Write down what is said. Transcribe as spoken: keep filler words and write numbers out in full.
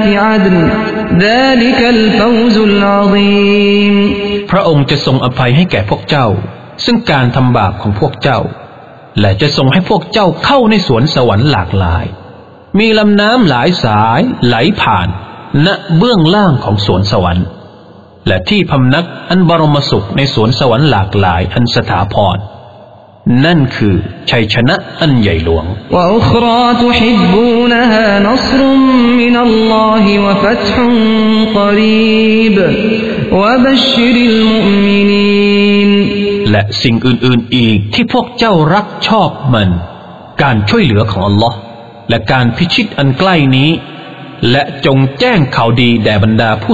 พระองค์จะทรงอภัยให้แก่พวกเจ้าซึ่งการทำบาปของพวกเจ้าและจะทรงให้พวกเจ้าเข้าในสวนสวรรค์หลากหลายมีลำน้ำหลายสายไหลผ่านณเบื้องล่างของสวนสวรรค์และที่พำนักอันบรมสุขในสวนสวรรค์หลากหลายอันสถาพรนั่นคือชัยชนะอันใหญ่หลวงและสิ่งอื่นๆอีกที่พวกเจ้ารักชอบมันการช่วยเหลือของอัลลอฮ์และการพิชิตอันใกล้นี้และจงแจ้งข่าวดีแด่บรรดาผู้